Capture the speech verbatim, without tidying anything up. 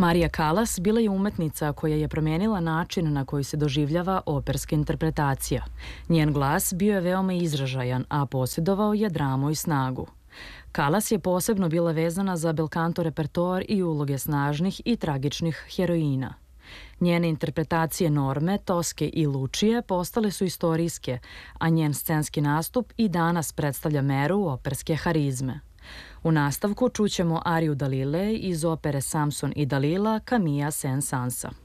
Marija Kalas bila je umetnica koja je promenila način na koji se doživljava operska interpretacija. Njen glas bio je veoma izražajan, a posjedovao je dramu i snagu. Kalas je posebno bila vezana za belkanto repertoar i uloge snažnih i tragičnih heroina. Njene interpretacije Norme, Toske i Lučije postale su istorijske, a njen scenski nastup i danas predstavlja meru operske harizme. U nastavku čućemo ariju Dalile iz opere Samson i Dalila Camilla Saint-Sansa.